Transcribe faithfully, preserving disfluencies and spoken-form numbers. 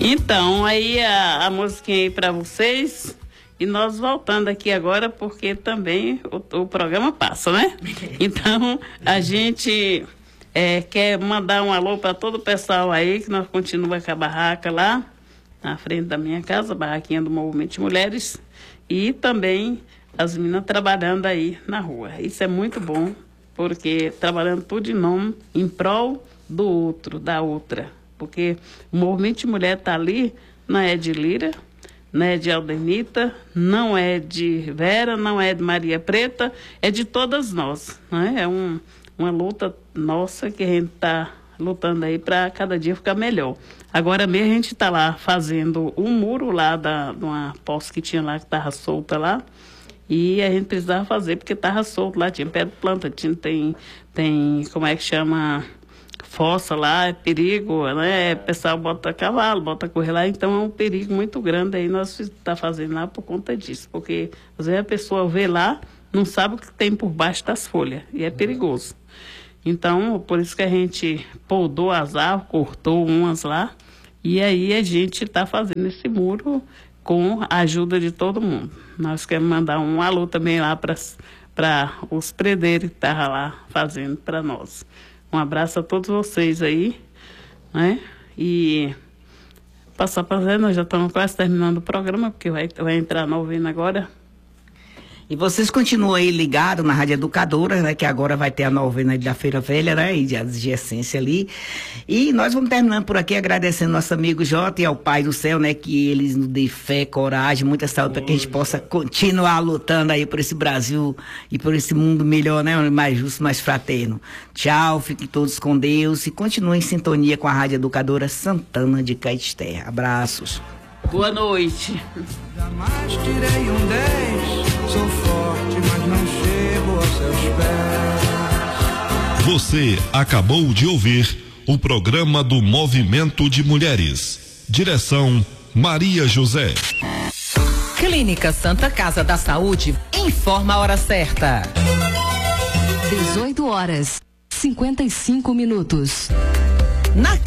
Então, aí a, a musiquinha aí para vocês. E nós voltando aqui agora, porque também o, o programa passa, né? Então, a gente é, quer mandar um alô para todo o pessoal aí, que nós continuamos com a barraca lá, na frente da minha casa, a barraquinha do Movimento de Mulheres, e também as meninas trabalhando aí na rua. Isso é muito bom, porque trabalhando tudo em nome, em prol do outro, da outra. Porque o Movimento de Mulher está ali, não é de Lira, não é de Aldenita, não é de Vera, não é de Maria Preta, é de todas nós. Né? É um, uma luta nossa que a gente está lutando aí para cada dia ficar melhor. Agora mesmo a gente está lá fazendo um muro lá da, de uma posse que tinha lá, que estava solta lá, e a gente precisava fazer porque estava solto lá, tinha pé de planta, tinha, tem, tem, como é que chama... fossa lá, é perigo, né? O pessoal bota cavalo, bota correr lá, então é um perigo muito grande aí nós está fazendo lá por conta disso, porque às vezes a pessoa vê lá, não sabe o que tem por baixo das folhas, e é perigoso. Então, por isso que a gente podou as árvores, cortou umas lá, e aí a gente está fazendo esse muro com a ajuda de todo mundo. Nós queremos mandar um alô também lá para os predeiros que estavam lá fazendo para nós. Um abraço a todos vocês aí, né? E passar para ver, nós já estamos quase terminando o programa, porque vai, vai entrar a novena agora. E vocês continuam aí ligados na Rádio Educadora, né? Que agora vai ter a novena da Feira Velha, né? E de adjacência ali. E nós vamos terminando por aqui, agradecendo nosso amigo Jota e ao Pai do Céu, né? Que eles nos dê fé, coragem, muita saúde, para que a gente possa continuar lutando aí por esse Brasil e por esse mundo melhor, né? Mais justo, mais fraterno. Tchau, fiquem todos com Deus e continuem em sintonia com a Rádio Educadora Santana de Caetés. Abraços. Boa noite. Jamais tirei um dez, sou forte, mas não chego aos seus pés. Você acabou de ouvir o programa do Movimento de Mulheres. Direção Maria José. Clínica Santa Casa da Saúde informa a hora certa. dezoito horas, cinquenta e cinco minutos. Na